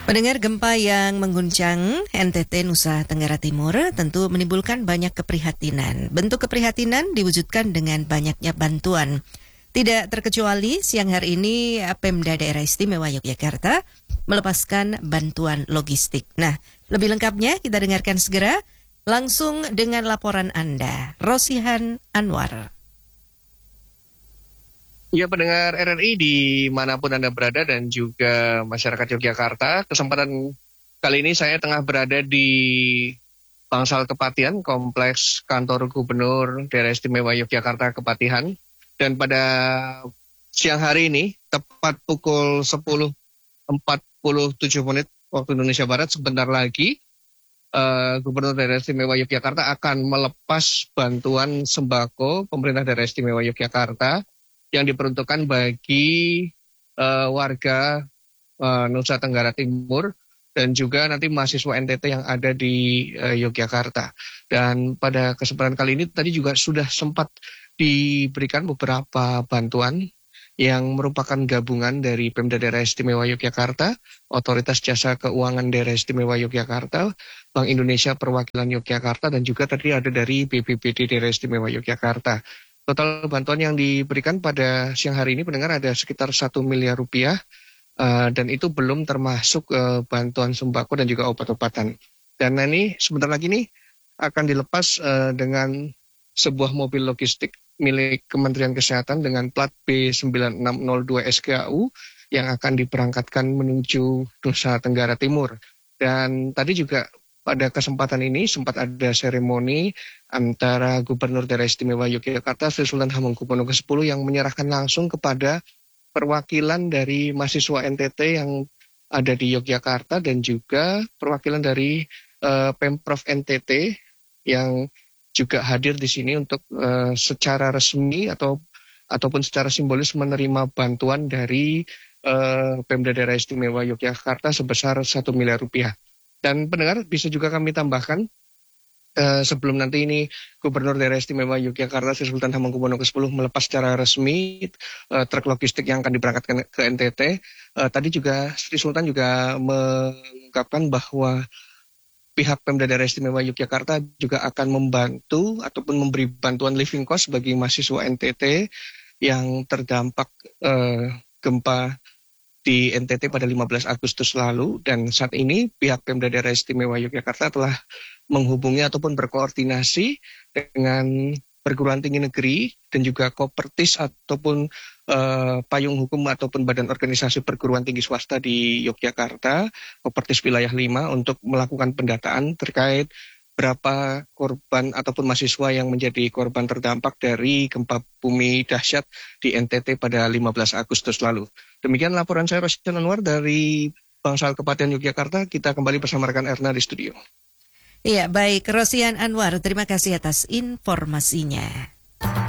Pendengar, gempa yang mengguncang NTT Nusa Tenggara Timur tentu menimbulkan banyak keprihatinan. Bentuk keprihatinan diwujudkan dengan banyaknya bantuan. Tidak terkecuali siang hari ini Pemda Daerah Istimewa Yogyakarta melepaskan bantuan logistik. Nah, lebih lengkapnya kita dengarkan segera langsung dengan laporan Anda, Rosihan Anwar. Ya, pendengar RRI dimanapun Anda berada dan juga masyarakat Yogyakarta, kesempatan kali ini saya tengah berada di Bangsal Kepatihan, Kompleks Kantor Gubernur Daerah Istimewa Yogyakarta Kepatihan. Dan pada siang hari ini, tepat pukul 10.47 waktu Indonesia Barat, sebentar lagi Gubernur Daerah Istimewa Yogyakarta akan melepas bantuan sembako pemerintah Daerah Istimewa Yogyakarta yang diperuntukkan bagi warga Nusa Tenggara Timur dan juga nanti mahasiswa NTT yang ada di Yogyakarta. Dan pada kesempatan kali ini tadi juga sudah sempat diberikan beberapa bantuan yang merupakan gabungan dari Pemda Daerah Istimewa Yogyakarta, Otoritas Jasa Keuangan Daerah Istimewa Yogyakarta, Bank Indonesia Perwakilan Yogyakarta, dan juga tadi ada dari BPBD Daerah Istimewa Yogyakarta. Total bantuan yang diberikan pada siang hari ini, pendengar, ada sekitar 1 miliar rupiah, dan itu belum termasuk bantuan sembako dan juga obat-obatan. Dan ini sebentar lagi nih akan dilepas dengan sebuah mobil logistik milik Kementerian Kesehatan dengan plat B9602 SKU yang akan diberangkatkan menuju Nusa Tenggara Timur. Dan tadi juga pada kesempatan ini sempat ada seremoni antara Gubernur Daerah Istimewa Yogyakarta Sri Sultan Hamengkubuwono ke-10 yang menyerahkan langsung kepada perwakilan dari mahasiswa NTT yang ada di Yogyakarta dan juga perwakilan dari Pemprov NTT yang juga hadir di sini untuk secara resmi ataupun secara simbolis menerima bantuan dari Pemda Daerah Istimewa Yogyakarta sebesar 1 miliar rupiah. Dan pendengar, bisa juga kami tambahkan sebelum nanti ini Gubernur Daerah Istimewa Yogyakarta Sri Sultan Hamengkubuwono ke-10 melepas secara resmi truk logistik yang akan diberangkatkan ke NTT. Tadi juga Sri Sultan juga mengungkapkan bahwa pihak Pemda Daerah Istimewa Yogyakarta juga akan membantu ataupun memberi bantuan living cost bagi mahasiswa NTT yang terdampak gempa di NTT pada 15 Agustus lalu. Dan saat ini pihak Pemda Daerah Istimewa Yogyakarta telah menghubungi ataupun berkoordinasi dengan perguruan tinggi negeri dan juga Kopertis ataupun payung hukum ataupun badan organisasi perguruan tinggi swasta di Yogyakarta, Kopertis Wilayah 5, untuk melakukan pendataan terkait berapa korban ataupun mahasiswa yang menjadi korban terdampak dari gempa bumi dahsyat di NTT pada 15 Agustus lalu. Demikian laporan saya, Rosihan Anwar, dari Bangsal Kepatihan Yogyakarta. Kita kembali bersama rekan Erna di studio. Iya, baik, Rosihan Anwar, terima kasih atas informasinya.